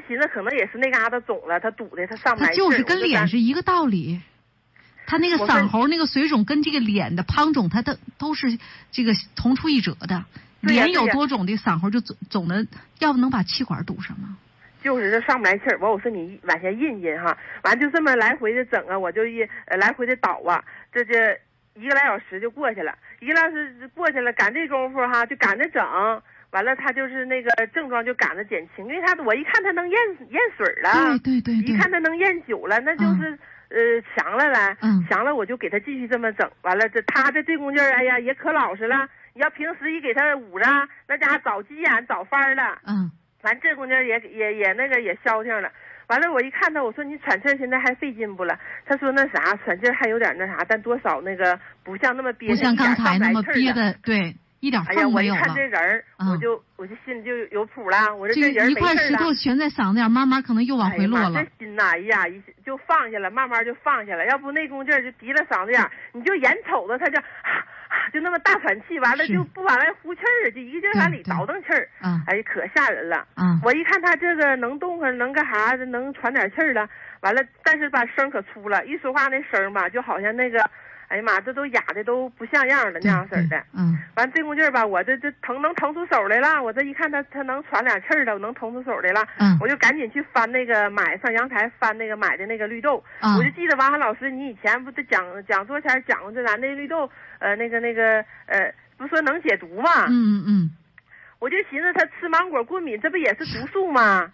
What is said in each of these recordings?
寻思可能也是那嘎达肿了，他堵的他上不来气。 就是跟脸是一个道理。他那个嗓喉那个水肿跟这个脸的胖肿，它都是这个同出一辙的。脸有多肿的嗓喉就肿的，要不能把气管堵上吗？ 就是这上不来气儿，我说你往下印哈，完就这么来回的整啊，我就来回的倒啊，这1个来小时就过去了，1个来小时过去了，赶这功夫哈就赶着整，完了他就是那个症状就赶着减轻，因为我一看他能咽水了， 对， 一看他能咽久了，那就是强了嘞，强了我就给他继续这么整，完了他这功劲儿，哎呀也可老实了，你要平时一给他捂着，那家伙早急眼早翻了，完这功劲儿也那个也消停了。完了，我一看他，我说你喘气儿现在还费劲不了？他说那啥，喘气儿还有点那啥，但多少那个不像那么憋， 不像刚才那么憋的，对，一点缝没有了。 我一看这人儿，我就心里就有谱了。我说这人一块石头悬在嗓子眼，慢慢可能又往回落了。 这心呐，哎呀，就放下了，慢慢就放下了。要不那功劲儿就提了嗓子眼，你就眼瞅着他就那么大喘气，完了就不往外呼气儿，就一个劲儿往里倒腾气儿，哎呀，可吓人了。我一看他这个能动会能干啥的，能喘点气儿了，完了，但是把声可粗了，一说话那声嘛，就好像那个，哎呀妈，这都哑的都不像样了那样式的。完这功劲儿吧，我这能腾出手来了，我这一看他能喘点气儿了，我能腾出手来了，我就赶紧去翻那个上阳台翻那个买的那个绿豆，我就记得王涵老师你以前不是讲座前讲过这咱那绿豆，那个不是说能解毒吗？我就寻思他吃芒果过敏，这不也是毒素吗？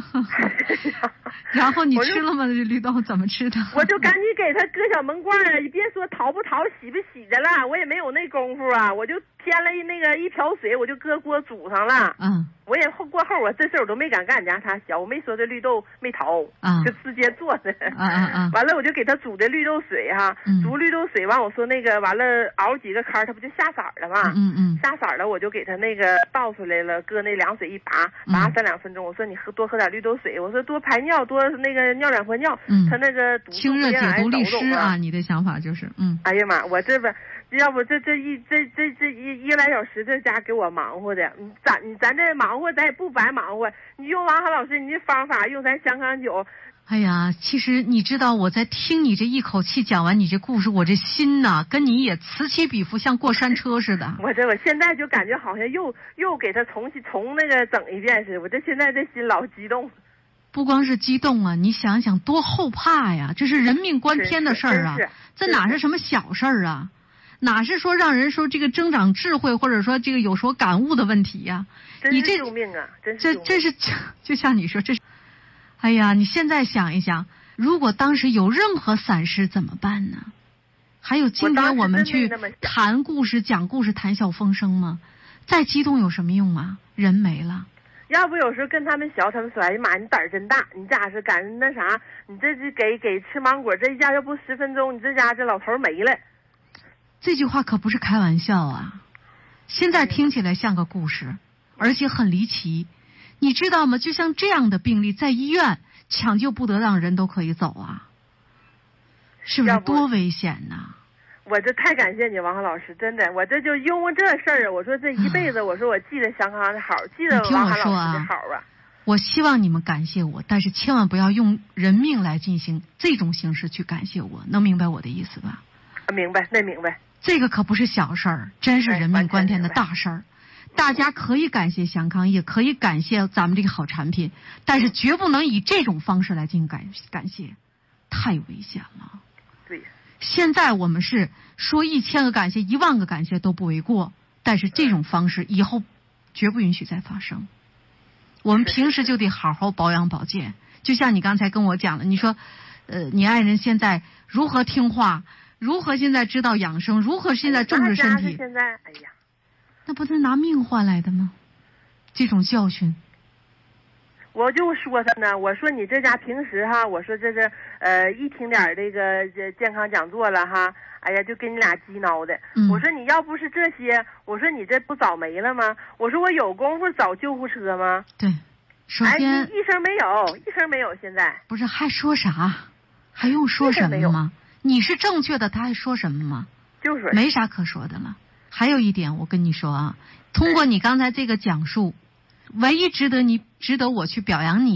然后你吃了吗？这绿豆怎么吃的？ 我就赶紧给他搁小门罐儿，你别说淘不淘、洗不洗的了，我也没有那功夫啊，我就添了那个一瓢水，我就搁锅煮上了。我也过后我这事儿我都没敢干家他小，我没说这绿豆没淘，就直接做的。完了我就给他煮的绿豆水哈，煮绿豆水完我说那个完了熬几个开，他不就下色了吗？下色了我就给他那个倒出来了，搁那凉水一拔3-2分钟，我说你多喝点绿豆水，我说多排尿，多那个尿2回尿，他那个毒清热解毒利湿啊，你的想法就是哎呀妈，我这边要不这一个来小时，这家给我忙活的，咱这忙活咱也不白忙活，你用王涵老师你这方法，用咱香康酒。 哎呀，其实你知道我在听你这一口气讲完你这故事，我这心呐跟你也此起彼伏，像过山车似的。 我现在就感觉好像又给他重那个整一遍似的，我这现在这心老激动。 不光是激动啊，你想想多后怕呀！这是人命关天的事儿啊，这哪是什么小事儿啊？哪是说让人说这个增长智慧，或者说这个有所感悟的问题呀？ 你这救命啊！ 这是就像你说这是，哎呀，你现在想一想，如果当时有任何闪失怎么办呢？还有今天我们去谈故事、讲故事、谈笑风生吗？再激动有什么用啊？人没了。 要不有时候跟他们学，他们说：“哎呀妈，你胆儿真大！你这家是赶那啥，你这是给吃芒果，这一下要不10分钟，你这家这老头没了。” 这句话可不是开玩笑啊！现在听起来像个故事，而且很离奇，你知道吗？就像这样的病例，在医院抢救不得，让人都可以走啊，是不是多危险呐？ 我这太感谢你，王涵老师，真的，我这就因为这事儿，我说这一辈子，我说我记得香康的好，记得王涵老师的好啊。 我希望你们感谢我，但是千万不要用人命来进行这种形式去感谢我，能明白我的意思吧？ 明白，那明白。 这个可不是小事儿，真是人命关天的大事儿。大家可以感谢香康，也可以感谢咱们这个好产品，但是绝不能以这种方式来进行感谢，太危险了。 对。 现在我们是说1000个感谢、10000个感谢都不为过，但是这种方式以后绝不允许再发生。我们平时就得好好保养保健，就像你刚才跟我讲的，你说，你爱人现在如何听话，如何现在知道养生，如何现在重视身体， 现在，哎呀， 那不是拿命换来的吗？这种教训。 我就说他呢，我说你这家平时哈，我说这是一听点这个健康讲座了哈，哎呀就跟你俩激挠的。我说你要不是这些，我说你这不早没了吗？我说我有功夫找救护车吗？ 对，首先一声没有，一声没有，现在不是还说啥？还用说什么吗？你是正确的，他还说什么吗？ 就是没啥可说的了。还有一点，我跟你说啊，通过你刚才这个讲述，唯一值得我去表扬你